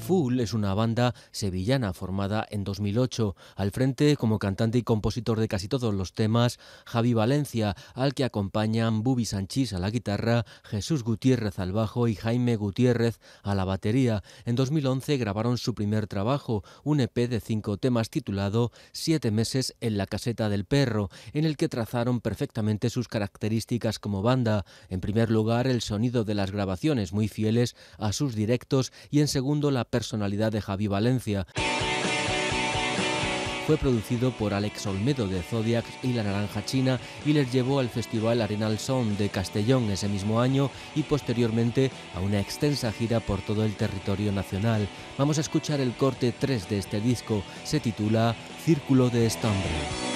Full es una banda sevillana formada en 2008. Al frente, como cantante y compositor de casi todos los temas, Javi Valencia, al que acompañan Bubi Sanchís a la guitarra, Jesús Gutiérrez al bajo y Jaime Gutiérrez a la batería. En 2011 grabaron su primer trabajo, un EP de 5 temas titulado 7 meses en la caseta del perro, en el que trazaron perfectamente sus características como banda. En primer lugar, el sonido de las grabaciones muy fieles a sus directos y en segundo, la personalidad de Javi Valencia. Fue producido por Alex Olmedo de Zodiacs y La Naranja China y les llevó al Festival Arenal Sound de Castellón ese mismo año y posteriormente a una extensa gira por todo el territorio nacional. Vamos a escuchar el corte 3 de este disco, se titula Círculo de Estambre.